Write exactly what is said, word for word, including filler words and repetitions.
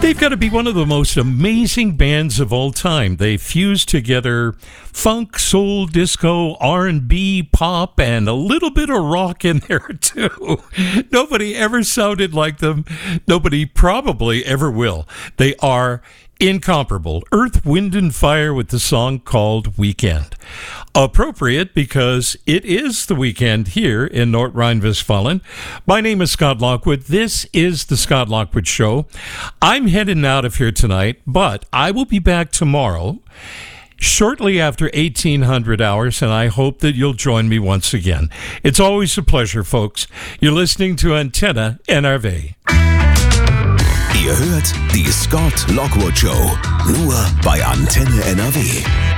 They've got to be one of the most amazing bands of all time. They fuse together funk, soul, disco, R and B, pop, and a little bit of rock in there too. Nobody ever sounded like them. Nobody probably ever will. They are incomparable. Earth, Wind and Fire with the song called Weekend. Appropriate because it is the weekend here in North Rhine-Westphalen. My name is Scott Lockwood. This is the Scott Lockwood Show. I'm heading out of here tonight, but I will be back tomorrow shortly after eighteen hundred hours, and I hope that you'll join me once again. It's always a pleasure, folks. You're listening to Antenne N R W. Ihr hört die Scott Lockwood Show, nur bei Antenne N R W.